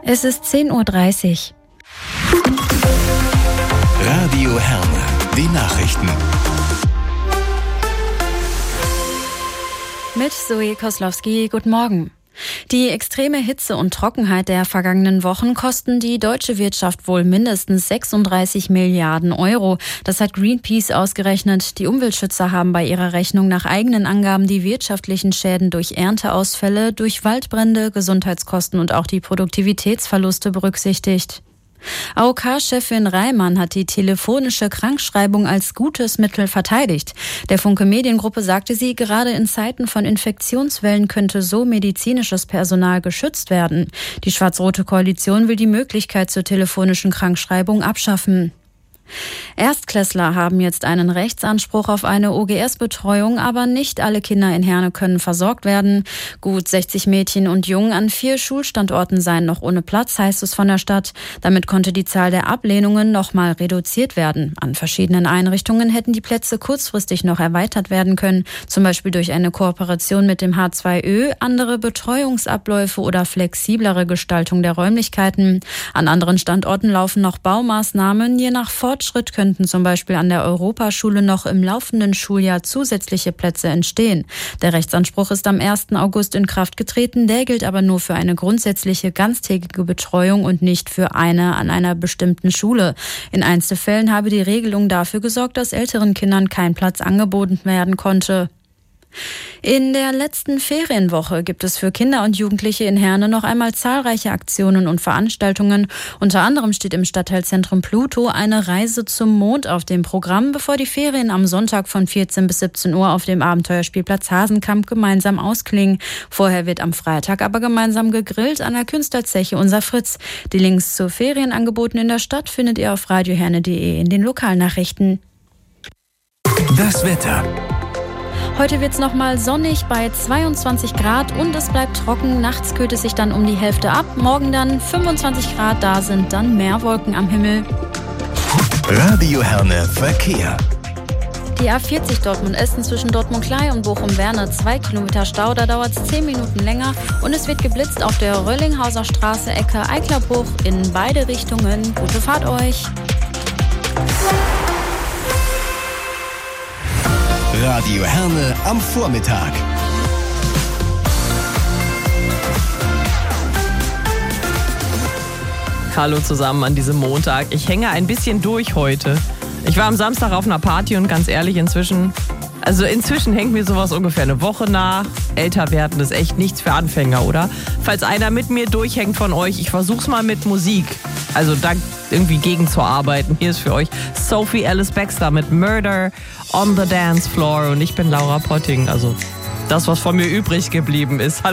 Es ist 10:30 Uhr. Radio Herne, die Nachrichten. Mit Zoe Koslowski, guten Morgen. Die extreme Hitze und Trockenheit der vergangenen Wochen kosten die deutsche Wirtschaft wohl mindestens 36 Milliarden Euro. Das hat Greenpeace ausgerechnet. Die Umweltschützer haben bei ihrer Rechnung nach eigenen Angaben die wirtschaftlichen Schäden durch Ernteausfälle, durch Waldbrände, Gesundheitskosten und auch die Produktivitätsverluste berücksichtigt. AOK-Chefin Reimann hat die telefonische Krankschreibung als gutes Mittel verteidigt. Der Funke Mediengruppe sagte sie, gerade in Zeiten von Infektionswellen könnte so medizinisches Personal geschützt werden. Die schwarz-rote Koalition will die Möglichkeit zur telefonischen Krankschreibung abschaffen. Erstklässler haben jetzt einen Rechtsanspruch auf eine OGS-Betreuung, aber nicht alle Kinder in Herne können versorgt werden. Gut 60 Mädchen und Jungen an 4 Schulstandorten seien noch ohne Platz, heißt es von der Stadt. Damit konnte die Zahl der Ablehnungen nochmal reduziert werden. An verschiedenen Einrichtungen hätten die Plätze kurzfristig noch erweitert werden können, zum Beispiel durch eine Kooperation mit dem H2Ö, andere Betreuungsabläufe oder flexiblere Gestaltung der Räumlichkeiten. An anderen Standorten laufen noch Baumaßnahmen, je nach Fortschritt könnten zum Beispiel an der Europaschule noch im laufenden Schuljahr zusätzliche Plätze entstehen. Der Rechtsanspruch ist am 1. August in Kraft getreten, der gilt aber nur für eine grundsätzliche ganztägige Betreuung und nicht für eine an einer bestimmten Schule. In Einzelfällen habe die Regelung dafür gesorgt, dass älteren Kindern kein Platz angeboten werden konnte. In der letzten Ferienwoche gibt es für Kinder und Jugendliche in Herne noch einmal zahlreiche Aktionen und Veranstaltungen. Unter anderem steht im Stadtteilzentrum Pluto eine Reise zum Mond auf dem Programm, bevor die Ferien am Sonntag von 14 bis 17 Uhr auf dem Abenteuerspielplatz Hasenkamp gemeinsam ausklingen. Vorher wird am Freitag aber gemeinsam gegrillt an der Künstlerzeche Unser Fritz. Die Links zu Ferienangeboten in der Stadt findet ihr auf radioherne.de in den Lokalnachrichten. Das Wetter. Heute wird's nochmal sonnig bei 22 Grad und es bleibt trocken. Nachts kühlt es sich dann um die Hälfte ab. Morgen dann 25 Grad, da sind dann mehr Wolken am Himmel. Radio Herne Verkehr. Die A40 Dortmund-Essen zwischen Dortmund-Klei und Bochum-Werne 2 Kilometer Stau, da dauert es 10 Minuten länger und es wird geblitzt auf der Röllinghauser Straße Ecke Eicklerbruch in beide Richtungen. Gute Fahrt euch! Radio Herne am Vormittag. Hallo zusammen an diesem Montag. Ich hänge ein bisschen durch heute. Ich war am Samstag auf einer Party und ganz ehrlich, inzwischen hängt mir sowas ungefähr eine Woche nach. Älter werden ist echt nichts für Anfänger, oder? Falls einer mit mir durchhängt von euch, ich versuch's mal mit Musik. Also da irgendwie gegenzuarbeiten. Hier ist für euch Sophie Ellis Bextor mit Murder on the Dance Floor und ich bin Laura Potting. Also das, was von mir übrig geblieben ist. Hallo.